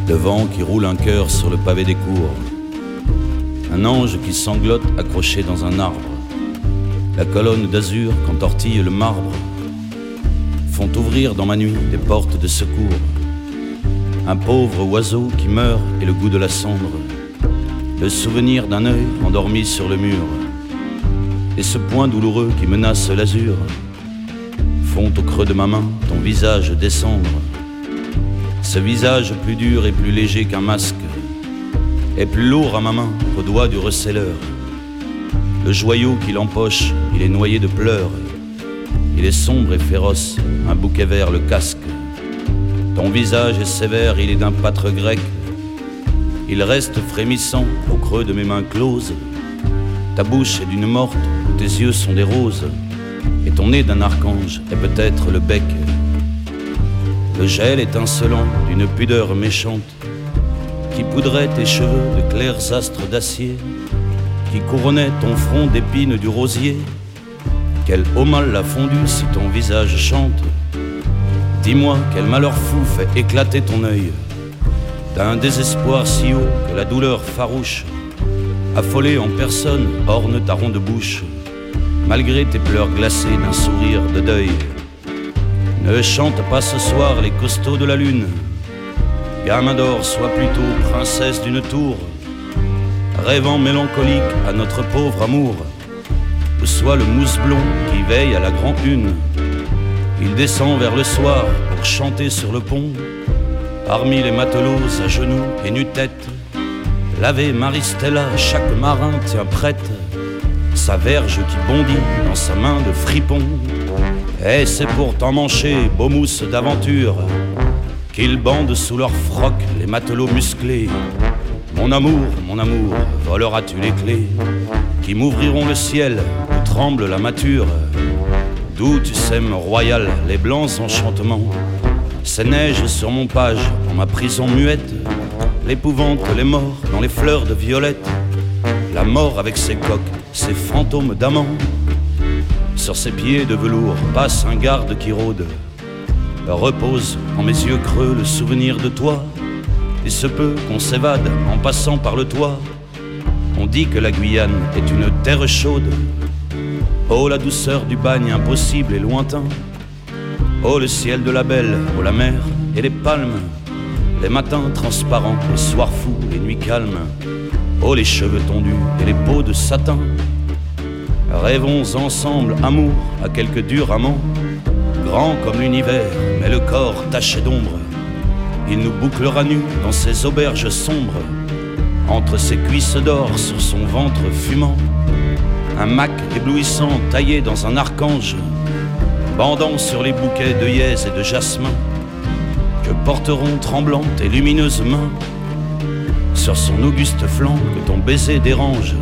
Devant qui roule un cœur sur le pavé des cours. Un ange qui sanglote accroché dans un arbre. La colonne d'azur qu'entortille le marbre font ouvrir dans ma nuit des portes de secours. Un pauvre oiseau qui meurt et le goût de la cendre, le souvenir d'un œil endormi sur le mur, et ce point douloureux qui menace l'azur font au creux de ma main ton visage descendre. Ce visage plus dur et plus léger qu'un masque est plus lourd à ma main qu'au doigt du receleur. Le joyau qui l'empoche, il est noyé de pleurs. Il est sombre et féroce, un bouquet vert le casque. Ton visage est sévère, il est d'un pâtre grec. Il reste frémissant au creux de mes mains closes. Ta bouche est d'une morte, où tes yeux sont des roses. Et ton nez d'un archange est peut-être le bec. Le gel étincelant d'une pudeur méchante qui poudrait tes cheveux de clairs astres d'acier, qui couronnait ton front d'épines du rosier. Quel eau mal l'a fondu si ton visage chante. Dis-moi quel malheur fou fait éclater ton œil d'un désespoir si haut que la douleur farouche, affolée en personne, orne ta ronde bouche, malgré tes pleurs glacés d'un sourire de deuil. Ne chante pas ce soir les costauds de la lune. Gamin d'or, sois plutôt princesse d'une tour, rêvant mélancolique à notre pauvre amour. Ou sois le mousse blond qui veille à la grande une. Il descend vers le soir pour chanter sur le pont, parmi les matelots à genoux et nu-tête. L'Ave Maristella, chaque marin tient prête sa verge qui bondit dans sa main de fripon. Et c'est pour t'emmancher, beau mousse d'aventure, qu'ils bandent sous leur froc les matelots musclés. Mon amour, voleras-tu les clés qui m'ouvriront le ciel où tremble la mature, d'où tu sèmes royal les blancs enchantements. Ces neiges sur mon page, dans ma prison muette, l'épouvante, les morts dans les fleurs de violette, la mort avec ses coques, ses fantômes d'amants. Sur ses pieds de velours passe un garde qui rôde, repose en mes yeux creux le souvenir de toi. Il se peut qu'on s'évade en passant par le toit. On dit que la Guyane est une terre chaude. Oh la douceur du bagne impossible et lointain. Oh le ciel de la belle, oh la mer et les palmes, les matins transparents, les soirs fous, les nuits calmes. Oh les cheveux tondus et les peaux de satin. Rêvons ensemble amour à quelque dur amant, grand comme l'univers mais le corps taché d'ombre. Il nous bouclera nus dans ses auberges sombres, entre ses cuisses d'or sur son ventre fumant. Un mac éblouissant taillé dans un archange, bandant sur les bouquets d'œillets et de jasmin, que porteront tremblantes et lumineuses mains sur son auguste flanc que ton baiser dérange.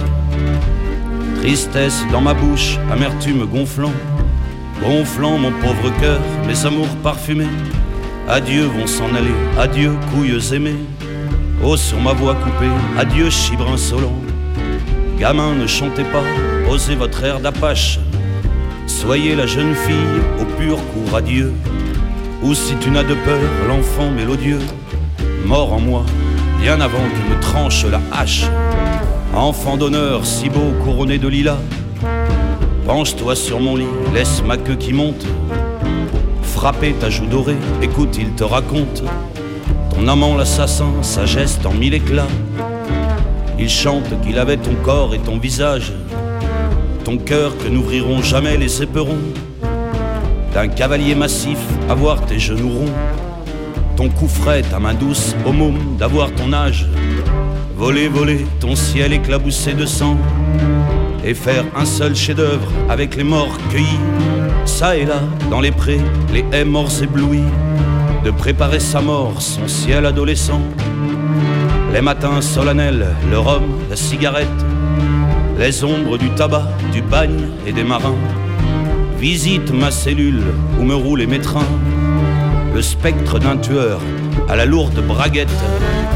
Tristesse dans ma bouche, amertume gonflant, gonflant mon pauvre cœur, mes amours parfumés. Adieu vont s'en aller, adieu couilles aimées. Oh sur ma voix coupée, adieu chibre insolent. Gamin ne chantez pas, osez votre air d'apache. Soyez la jeune fille au pur cours adieu. Ou si tu n'as de peur, l'enfant mélodieux, mort en moi, bien avant qu'il me tranche la hache. Enfant d'honneur, si beau couronné de lilas, penche-toi sur mon lit, laisse ma queue qui monte. Frapper ta joue dorée, écoute, il te raconte ton amant l'assassin, sa geste en mille éclats. Il chante qu'il avait ton corps et ton visage, ton cœur que n'ouvriront jamais les éperons d'un cavalier massif à voir tes genoux ronds, ton cou frais, ta main douce, au môme d'avoir ton âge. Voler, voler, ton ciel éclaboussé de sang, et faire un seul chef-d'œuvre avec les morts cueillis, ça et là, dans les prés, les haies morts éblouis, de préparer sa mort, son ciel adolescent. Les matins solennels, le rhum, la cigarette, les ombres du tabac, du bagne et des marins, visite ma cellule où me roulent mes trains, le spectre d'un tueur à la lourde braguette,